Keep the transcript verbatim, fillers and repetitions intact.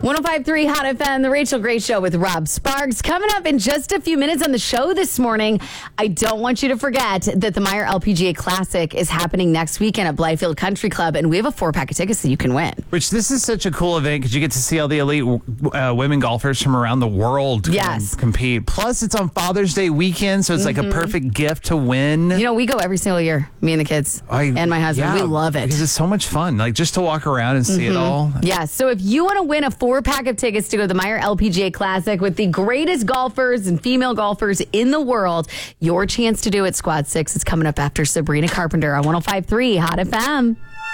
one oh five point three Hot F M, the Rachel Gray Show with Rob Sparks. Coming up in just a few minutes on the show this morning, I don't want you to forget that the Meyer L P G A Classic is happening next weekend at Blythefield Country Club, and we have a four-pack of tickets that you can win. Rich, this is such a cool event because you get to see all the elite uh, women golfers from around the world yes. compete. Plus, it's on Father's Day weekend, so it's mm-hmm. like a perfect gift to win. You know, we go every single year, me and the kids I, and my husband. Yeah, we love it. Because it's so much fun, like just to walk around and see mm-hmm. it all. Yeah, so if you want to win a four-pack of tickets to go to the Meyer L P G A Classic with the greatest golfers and female golfers in the world, your chance to do it, Squad six, is coming up after Sabrina Carpenter on one oh five point three Hot F M.